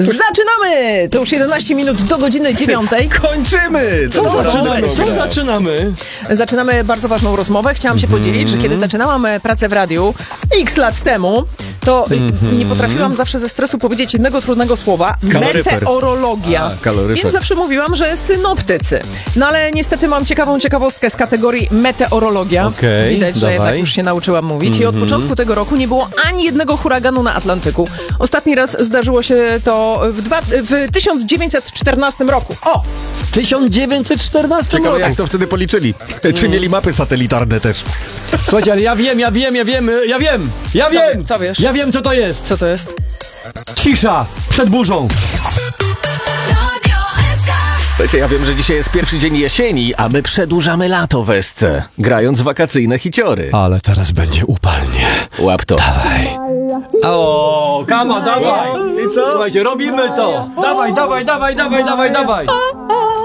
Zaczynamy! To już 11 minut do godziny 9. Kończymy! Co zaczynamy? Zaczynamy bardzo ważną rozmowę. Chciałam się podzielić, że kiedy zaczynałam pracę w radiu x lat temu, to nie potrafiłam zawsze ze stresu powiedzieć jednego trudnego słowa. Kaloryfer. Meteorologia. Kaloryfer. Więc zawsze mówiłam, że synoptycy. No ale niestety mam ciekawą ciekawostkę z kategorii meteorologia. Okej, Widać, że dawaj. jednak już się nauczyłam mówić. I od początku tego roku nie było ani jednego huraganu na Atlantyku. Ostatni raz zdarzyło się to w 1914 roku. O! W 1914 Ciekawe, roku. jak to wtedy policzyli. Czy mieli mapy satelitarne też? Słuchajcie, ale ja wiem. Co wiesz? Ja wiem, co to jest. Co to jest? Cisza przed burzą. Słuchajcie, ja wiem, że dzisiaj jest pierwszy dzień jesieni, a my przedłużamy lato w SC, grając wakacyjne hiciory. Ale teraz będzie upalnie. Łap to. Dawaj. O, kama, dawaj. I co? Słuchajcie, robimy to. Dawaj.